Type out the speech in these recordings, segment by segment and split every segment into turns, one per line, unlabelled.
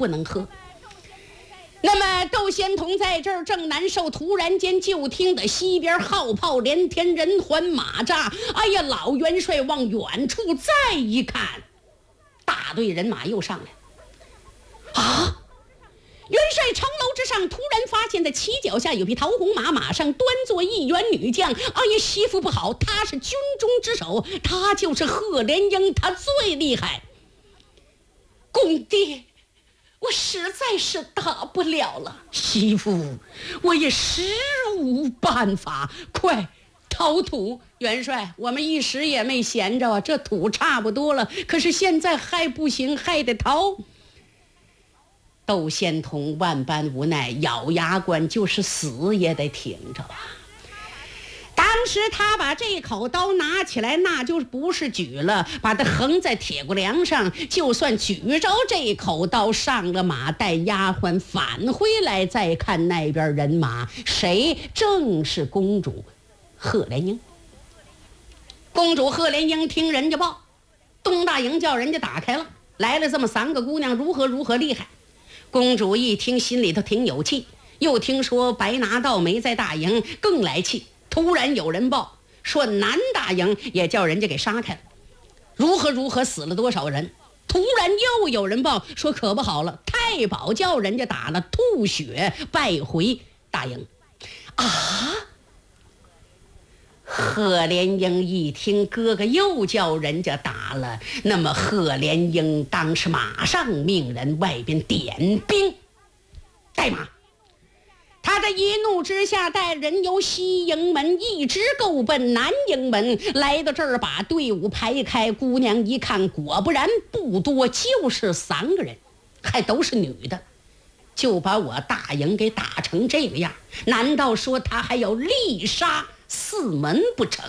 不能喝。那么窦仙童在这儿正难受，突然间就听得西边号炮连天，人环马扎。哎呀，老元帅往远处再一看，大队人马又上来啊！元帅城楼之上突然发现的旗脚下有匹桃红马，马上端坐一员女将。哎呀，媳妇不好，她是军中之首，她就是贺连英，她最厉害。公爹，我实在是打不了了。媳妇，我也实无办法，快掏土。元帅，我们一时也没闲着啊，这土差不多了，可是现在还不行，还得掏。窦仙童万般无奈，咬牙关，就是死也得挺着啊。当时他把这口刀拿起来，那就不是举了，把它横在铁骨梁上，就算举着这口刀上了马，带丫鬟返回来，再看那边人马，谁？正是公主贺连英。公主贺连英听人家报，东大营叫人家打开了，来了这么3个姑娘，如何厉害。公主一听心里头挺有气，又听说白拿道没在大营，更来气。突然有人报说南大营也叫人家给杀开了，如何死了多少人。突然又有人报说可不好了，太保叫人家打了，吐血败回大营啊！贺连英一听哥哥又叫人家打了，那么贺连英当时马上命人外边点兵带马。他这一怒之下带人由西营门一直够奔南营门，来到这儿把队伍排开。姑娘一看，果不然不多，就是3个人，还都是女的，就把我大营给打成这个样，难道说他还要力杀4门不成？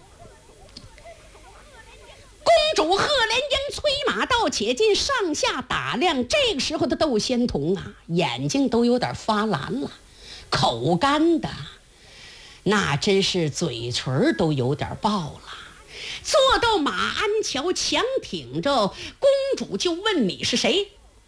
公主贺连英催马到，且进上下打量。这个时候的窦仙童啊，眼睛都有点发蓝了，口干的那真是嘴唇都有点爆了。坐到马鞍桥，强挺着，公主就问：你是谁？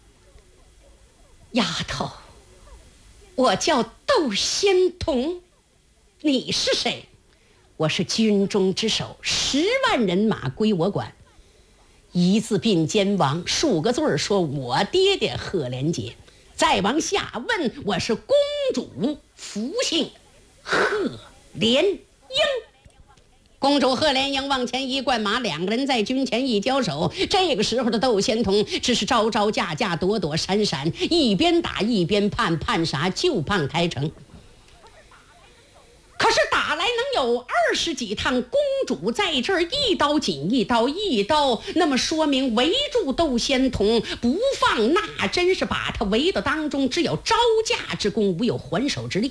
丫头，我叫窦仙童。你是谁？我是军中之首，10万人马归我管，一字并肩王，数个字说我爹爹贺连杰。再往下问，我是公主，福姓贺连英。公主贺连英往前一灌马，2个人在军前一交手。这个时候的窦仙童只是招招架架，躲躲闪闪，一边打一边盼，盼啥？就盼开城。可是打来能有20几趟，公主在这儿一刀紧一刀，那么说明围住窦仙童不放，那真是把他围到当中，只有招架之功，无有还手之力。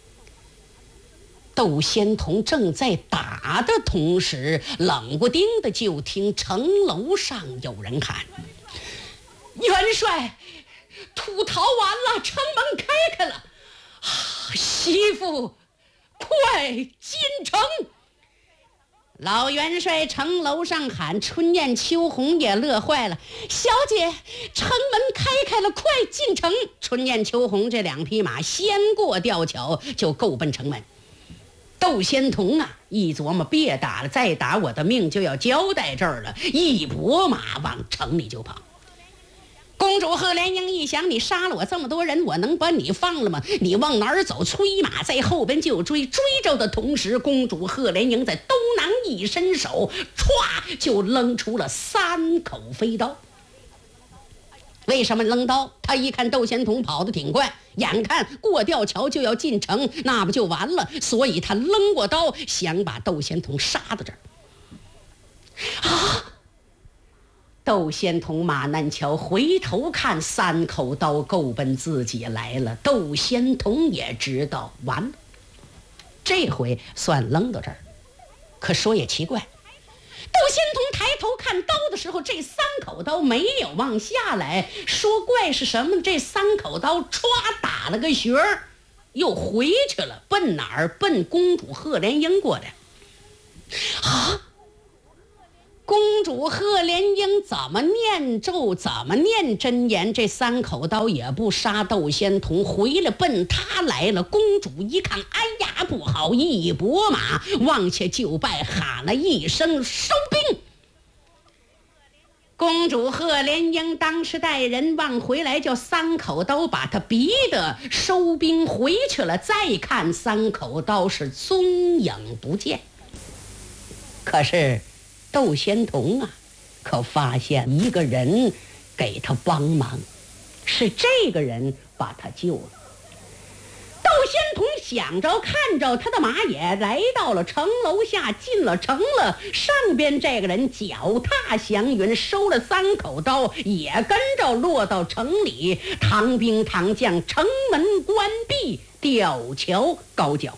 窦仙童正在打的同时，冷不丁的就听城楼上有人喊：元帅，土逃完了，城门开了啊，媳妇快进城！老元帅城楼上喊，春燕秋红也乐坏了。小姐，城门开了，快进城！春燕秋红这2匹马先过吊桥，就够奔城门。窦仙童啊，一琢磨别打了，再打我的命就要交代这儿了，一拨马往城里就跑。公主贺连英一想，你杀了我这么多人，我能把你放了吗？你往哪儿走？催马在后边就追，追着的同时，公主贺连英在兜囊一伸手，歘就扔出了3口飞刀。为什么扔刀？他一看窦仙童跑得挺快，眼看过吊桥就要进城，那不就完了？所以他扔过刀，想把窦仙童杀到这儿。啊！窦仙童马难瞧，回头看3口刀够奔自己来了。窦仙童也知道完了，这回算扔到这儿。可说也奇怪，窦仙童抬头看刀的时候，这3口刀没有往下来。说怪是什么？这3口刀歘打了个旋儿，又回去了，奔哪儿？奔公主贺连英过来。啊！ 公主贺连英怎么念咒，怎么念真言，这3口刀也不杀窦仙童，回来奔他来了。公主一看，哎呀，不好，一拨马往下就拜，喊了一声收兵。公主贺连英当时带人往回来，叫3口刀把他逼得收兵回去了。再看3口刀是踪影不见。可是窦仙童啊，可发现一个人给他帮忙，是这个人把他救了。窦仙童想着看着他的马也来到了城楼下，进了城了。上边这个人脚踏祥云，收了3口刀，也跟着落到城里。唐兵唐将，城门关闭，吊桥高脚。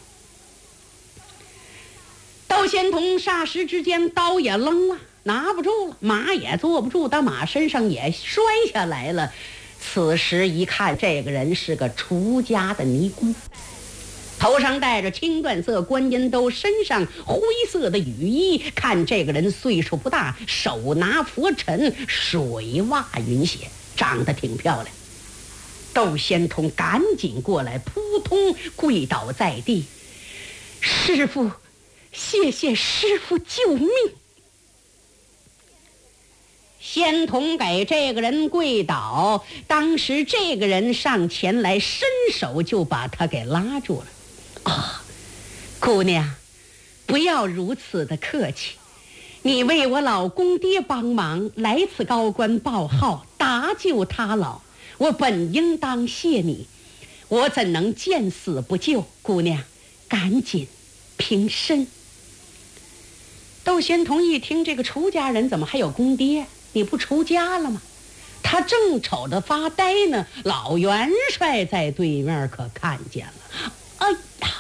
窦仙童霎时之间刀也扔了，拿不住了，马也坐不住，到马身上也摔下来了。此时一看，这个人是个出家的尼姑，头上戴着青缎色观音兜，身上灰色的雨衣。看这个人岁数不大，手拿佛尘，水袜云鞋，长得挺漂亮。窦仙童赶紧过来，扑通跪倒在地：“师父，谢谢师父救命。”仙童给这个人跪倒，当时这个人上前来，伸手就把他给拉住了。“啊，姑娘，不要如此的客气，你为我老公爹帮忙，来此高官报号，搭救他老，我本应当谢你，我怎能见死不救？姑娘，赶紧平身。”窦仙童一听，这个出家人怎么还有公爹？你不出家了吗？他正瞅着发呆呢，老元帅在对面可看见了。哎呀！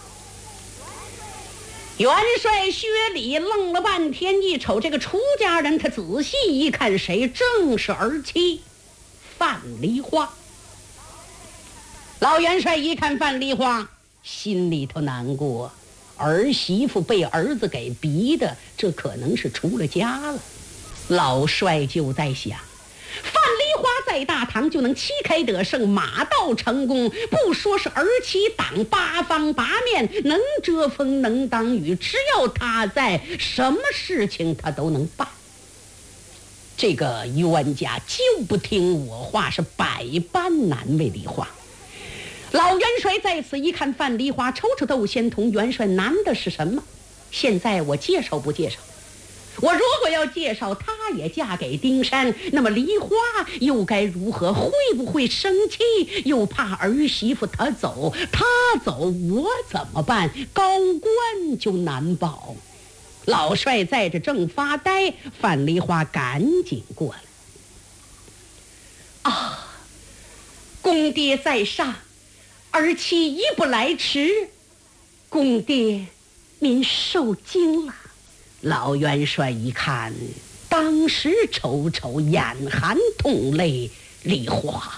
元帅薛礼愣了半天，一瞅这个出家人，他仔细一看，谁？正是儿妻范梨花。老元帅一看范梨花，心里头难过，儿媳妇被儿子给逼的，这可能是出了家了。老帅就在想，范梨花在大唐就能旗开得胜，马到成功，不说是儿妻挡八方八面，能遮风能挡雨，只要他在，什么事情他都能办。这个冤家就不听我话，是百般难为梨花。老元帅在此一看范梨花，瞅瞅窦仙童，元帅难的是什么？现在我介绍不介绍？我如果要介绍她也嫁给丁山，那么梨花又该如何？会不会生气？又怕儿媳妇她走，她走我怎么办？高官就难保。老帅在这正发呆，范梨花赶紧过来。啊，公爹在上，儿妻一不来迟，公爹您受惊了。老元帅一看，当时瞅瞅，眼含痛泪：“梨花，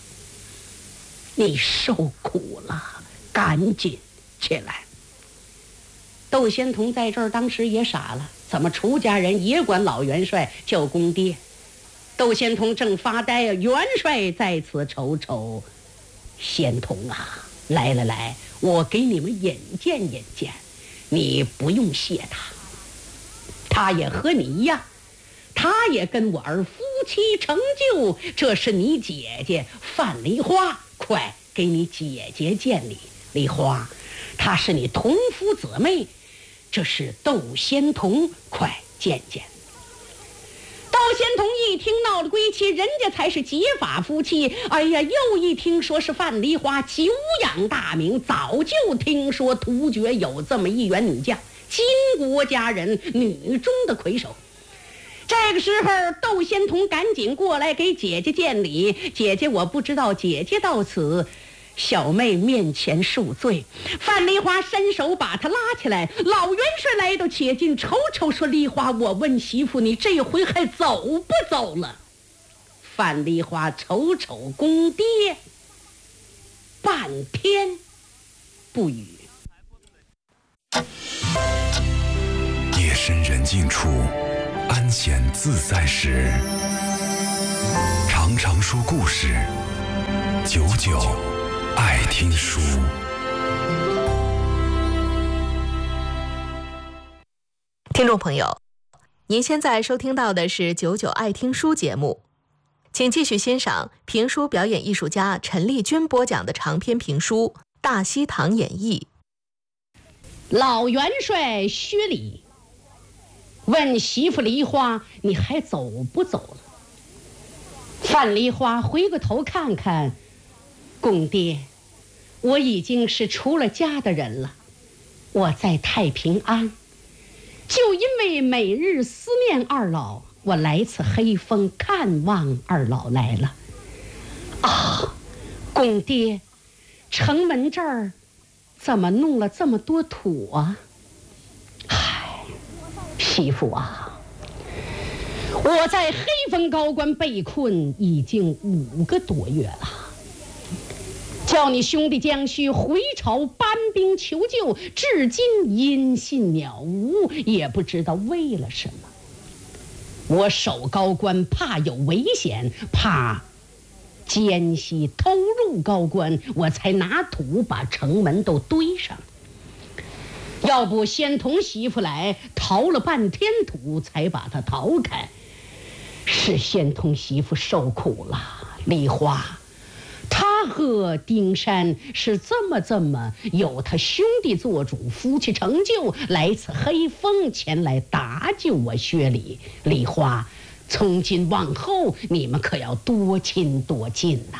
你受苦了，赶紧起来。”窦仙童在这儿当时也傻了，怎么出家人也管老元帅叫公爹？窦仙童正发呆啊，元帅在此瞅瞅，仙童啊，来，我给你们引荐引荐，你不用谢他。他也和你一样，他也跟我儿夫妻成就，这是你姐姐范梨花，快给你姐姐见礼。梨花，她是你同夫姊妹，这是窦仙童，快见见。窦仙童一听闹了归期，人家才是结发夫妻。哎呀，又一听说是范梨花，久仰大名，早就听说突厥有这么一员女将，金国家人，女中的魁首。这个时候，窦仙童赶紧过来给姐姐见礼。姐姐，我不知道，姐姐到此，小妹面前恕罪。范梨花伸手把她拉起来。老元帅来到且近，瞅瞅说：“梨花，我问媳妇，你这回还走不走了？”范梨花瞅瞅公爹，半天不语。
夜深人静处， 安闲自在时，常常说故事，久久爱听书。
听众朋友，您现在收听到的是九九爱听书节目，请继续欣赏评书表演艺术家陈丽君播讲的长篇评书《大西堂演义》。
老元帅薛礼问媳妇梨花：“你还走不走了？”范梨花回过头看看，公爹，我已经是出了家的人了，我在太平安，就因为每日思念二老，我来次黑风看望二老来了。啊，公爹，城门这儿怎么弄了这么多土啊？嗨，媳妇啊，我在黑风高官被困已经5个多月了，叫你兄弟将须回朝搬兵求救，至今音信渺无，也不知道为了什么。我守高官，怕有危险，怕奸细偷入高官，我才拿土把城门都堆上。要不先同媳妇来淘了半天土，才把它淘开，是先同媳妇受苦了。梨花，他和丁山是这么有他兄弟做主，夫妻成就，来次黑风前来搭救我薛礼。梨花，从今往后你们可要多亲多近呐。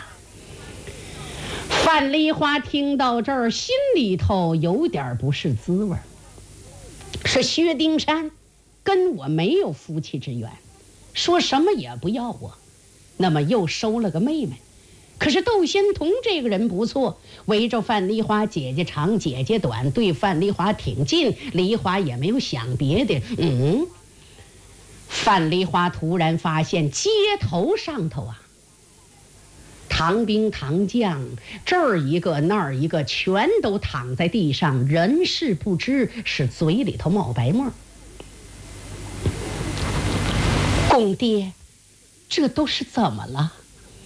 范梨花听到这儿，心里头有点不是滋味，是薛丁山跟我没有夫妻之缘，说什么也不要我，那么又收了个妹妹。可是窦仙童这个人不错，围着范梨花姐姐长姐姐短，对范梨花挺近，梨花也没有想别的。范梨花突然发现街头上头啊，唐兵唐将这儿一个那儿一个，全都躺在地上，人事不知，是嘴里头冒白沫。公爹，这都是怎么了？